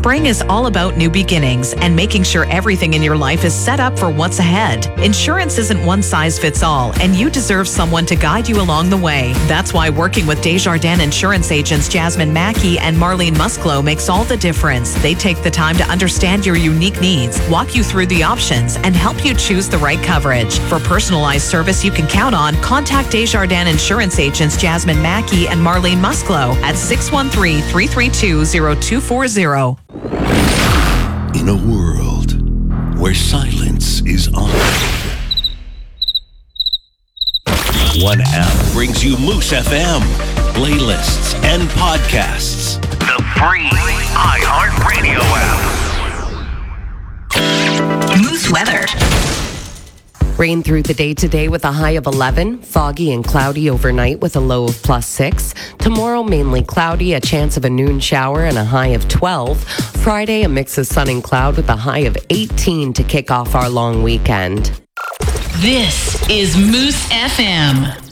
Spring is all about new beginnings and making sure everything in your life is set up for what's ahead. Insurance isn't one size fits all, and you deserve someone to guide you along the way. That's why working with Desjardins Insurance agents Jasmine Mackey and Marlene Musclo makes all the difference. They take the time to understand your unique needs, walk you through the options, and help you choose the right coverage. For personalized service you can count on, contact Desjardins Insurance agents Jasmine Mackey and Marlene Musclo at 613-332-0240. In a world where silence is honored, one app brings you Moose FM, playlists, and podcasts. The free iHeartRadio app. Moose weather. Rain through the day today with a high of 11, foggy and cloudy overnight with a low of +6. Tomorrow, mainly cloudy, a chance of a noon shower and a high of 12. Friday, a mix of sun and cloud with a high of 18 to kick off our long weekend. This is Moose FM.